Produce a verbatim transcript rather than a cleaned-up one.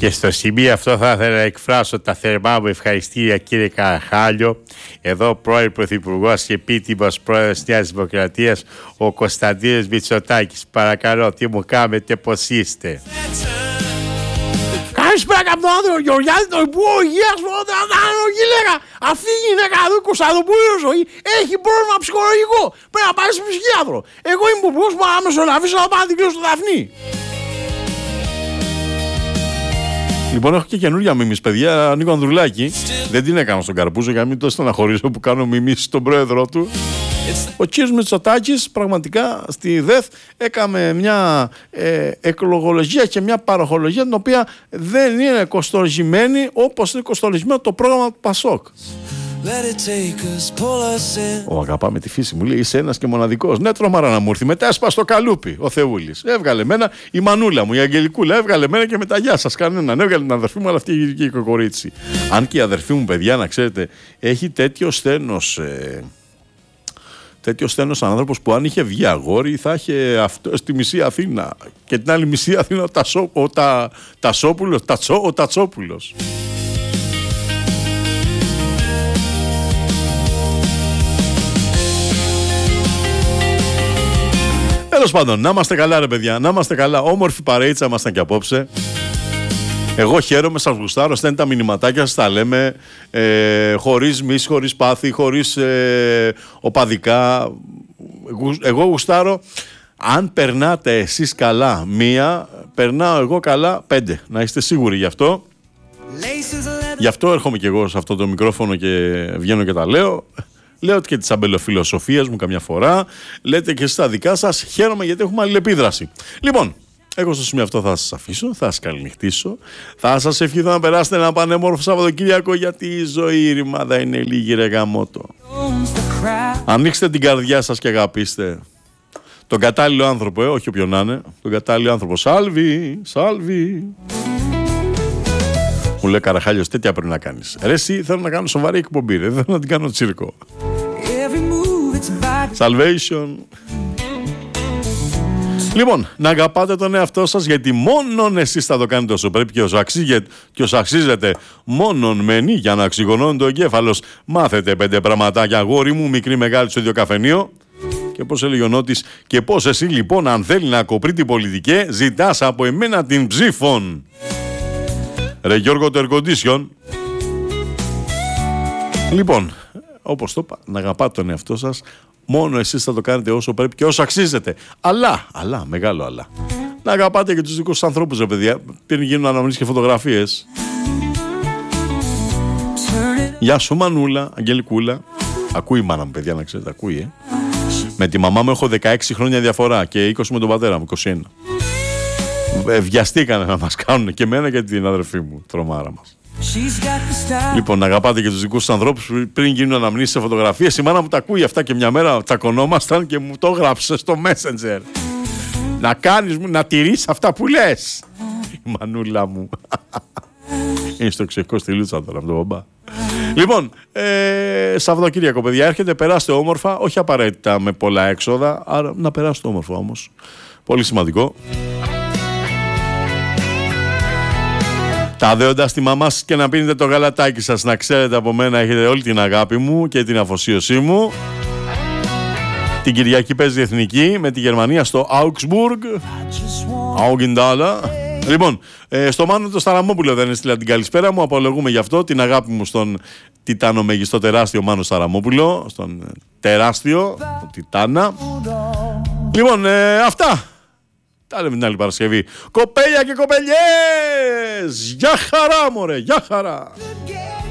Και στο σημείο αυτό θα ήθελα να εκφράσω τα θερμά μου ευχαριστήρια, κύριε Καραχάλιο. Εδώ πρώην Πρωθυπουργός και επίτιμος πρόεδρος της Νέας Δημοκρατίας, ο Κωνσταντίνος Μητσοτάκης. Παρακαλώ, τι μου κάνετε, πώς είστε? Καλησπέρα από τον άνθρωπο Γεωργιάδη, τον Υπουργό Υγείας. Αναλογή λέγα, αυτή η γυναίκα εδώ, Κωνσταντοπούλου ζωή, έχει πρόβλημα ψυχολογικό. Πρέπει να πάει σε ψυχίατρο. Εγώ είμαι υπουργός που να μεσολαβήσω να πάω να την κλείσω στο Δαφνί. Λοιπόν, έχω και καινούργια μιμής, παιδιά. Νίκο Ανδρουλάκη. Δεν την έκανα στον Καρπούζο για να μην το στεναχωρήσω που κάνω μιμής στον πρόεδρό του. Ο κύριος Μητσοτάκης πραγματικά στη ΔΕΘ έκαμε μια ε, εκλογολογία και μια παροχολογία την οποία δεν είναι κοστολογημένη όπως είναι κοστολογημένο το πρόγραμμα του Πασόκ. Ο αγαπάμε τη φύση μου, λέει, είσαι ένας και μοναδικός. Ναι, τρομάρα να μου έρθει. Μετά έσπασε το καλούπι ο Θεούλης. Έβγαλε μένα η Μανούλα μου, η Αγγελικούλα. Έβγαλε μένα και μετά γεια σας κανέναν. Έβγαλε την αδερφή μου, αλλά αυτή η γυρική κοκορίτσι. Αν και η αδερφή μου, παιδιά, να ξέρετε, έχει τέτοιο στένος. Ε, τέτοιο στένος άνθρωπος που αν είχε βγει αγόρι θα είχε αυτό στη μισή Αθήνα. Και την άλλη μισή Αθήνα ο, Τασό, ο, τα, Τασόπουλος, τατσό, ο Τατσόπουλος. Τέλος πάντων, να είμαστε καλά ρε παιδιά, να είμαστε καλά. Όμορφη παρείτσα ήμασταν και απόψε. Εγώ χαίρομαι, σας γουστάρω, στέλνετε τα μηνυματάκια σας, τα λέμε ε, χωρίς μίση, χωρίς πάθη, χωρίς ε, οπαδικά. Εγώ γουστάρω, αν περνάτε εσείς καλά μία, περνάω εγώ καλά πέντε. Να είστε σίγουροι γι' αυτό. Γι' αυτό έρχομαι και εγώ σε αυτό το μικρόφωνο και βγαίνω και τα λέω. Λέω και τις αμπελοφιλοσοφίες μου καμιά φορά. Λέτε και στα δικά σας. Χαίρομαι γιατί έχουμε αλληλεπίδραση. Λοιπόν, εγώ στο σημείο αυτό θα σας αφήσω, θα σας καληνυχτήσω. Θα σας ευχηθώ να περάσετε ένα πανέμορφο Σαββατοκύριακο, γιατί η ζωή η ρημάδα είναι λίγη ρε γαμότο. Ανοίξτε την καρδιά σας και αγαπήστε τον κατάλληλο άνθρωπο, ε, όχι όποιον να είναι. Τον κατάλληλο άνθρωπο. Σάλβι, σάλβι. Μου λέει Καραχάλιος, τέτοια πρέπει να κάνεις. Ρε εσύ, θέλω να κάνω σοβαρή εκπομπή, ρε. Δεν θέλω να την κάνω τσίρκο. Salvation. Λοιπόν, να αγαπάτε τον εαυτό σας, γιατί μόνον εσείς θα το κάνετε όσο πρέπει και όσο αξίζετε, και όσο αξίζετε μόνον με νη για να οξυγονώνει το εγκέφαλος. Μάθετε πέντε πραγματάκια, αγόρι μου, μικρή μεγάλη στο ίδιο καφενείο. Και πώς έλεγε ο Νότης, και πώς εσύ λοιπόν, αν θέλει να κοπρεί την πολιτική, ζητάς από εμένα την ψήφων. Ρε Γιώργο, το air condition. Λοιπόν, όπως το είπα, να αγαπάτε τον εαυτό σας. Μόνο εσείς θα το κάνετε όσο πρέπει και όσο αξίζετε. Αλλά, αλλά, μεγάλο αλλά. Να αγαπάτε και τους δικούς σας ανθρώπους, ρε παιδιά. Πριν γίνουν αναμνήσεις και φωτογραφίες. Γεια σου Μανούλα, Αγγελικούλα. Ακούει η μάνα μου, παιδιά, να ξέρετε, ακούει, ε. Με τη μαμά μου έχω δεκαέξι χρόνια διαφορά και είκοσι με τον πατέρα μου, είκοσι ένα. Ε, βιαστήκανε να μας κάνουν και εμένα και την αδερφή μου, τρομάρα μας. Λοιπόν, να αγαπάτε και τους δικούς σας ανθρώπους πριν γίνουν αναμνήσεις σε φωτογραφίες. Η μάνα μου τα ακούει αυτά και μια μέρα τσακωνόμασταν και μου το γράψε στο Messenger. Να κάνεις, να τηρείς αυτά που λες. Η μανούλα μου. Είναι στο εξωτερικό στη Λούτσα τώρα από τον μπαμπά. Λοιπόν, ε, Σαββατοκύριακο, παιδιά, έρχεται, περάστε όμορφα, όχι απαραίτητα με πολλά έξοδα, άρα να περάσετε όμορφα όμως. Πολύ σημαντικό. Τα δέοντα στη μαμά σας και να πίνετε το γαλατάκι σας, να ξέρετε από μένα έχετε όλη την αγάπη μου και την αφοσίωσή μου. Την Κυριακή παίζει η Εθνική με τη Γερμανία στο Augsburg. Augendala. Λοιπόν, ε, στο Μάνο το Σταραμόπουλο δεν έστειλα την καλησπέρα μου, απολογούμε γι' αυτό, την αγάπη μου στον Τιτάνο Μεγιστό τεράστιο Μάνο Σταραμόπουλο, στον τεράστιο, τον Τιτάνα. Λοιπόν, ε, αυτά. Τα λέμε την άλλη Παρασκευή. Κοπέλια και κοπελιές! Γεια χαρά μωρέ, γεια χαρά!